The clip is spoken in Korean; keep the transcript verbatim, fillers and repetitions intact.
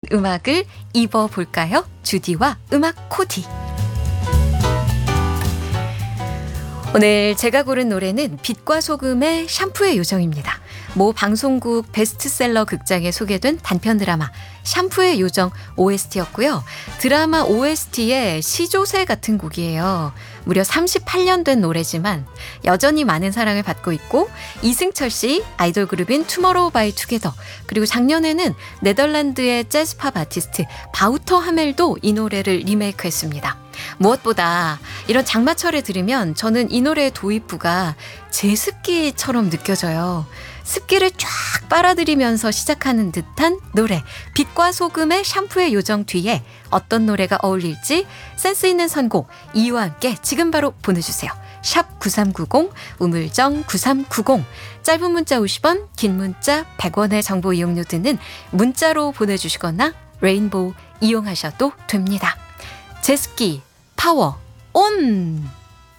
음악을 입어볼까요? 주디와 음악 코디. 오늘 제가 고른 노래는 빛과 소금의 샴푸의 요정입니다. 모 방송국 베스트셀러 극장에 소개된 단편 드라마 샴푸의 요정 오에스티였고요. 드라마 오에스티의 시조새 같은 곡이에요. 무려 삼십팔 년 된 노래지만 여전히 많은 사랑을 받고 있고 이승철 씨 아이돌 그룹인 투모로우 바이 투게더 그리고 작년에는 네덜란드의 재즈팝 아티스트 바우터 하멜도 이 노래를 리메이크했습니다. 무엇보다 이런 장마철에 들으면 저는 이 노래의 도입부가 제습기처럼 느껴져요. 습기를 쫙 빨아들이면서 시작하는 듯한 노래. 빛과 소금의 샴푸의 요정 뒤에 어떤 노래가 어울릴지 센스 있는 선곡 이유와 함께 지금 바로 보내주세요. 샵 구삼구공 우물정 구삼구공 짧은 문자 오십 원 긴 문자 백 원의 정보 이용료 드는 문자로 보내주시거나 레인보우 이용하셔도 됩니다. 제습기 파워 온!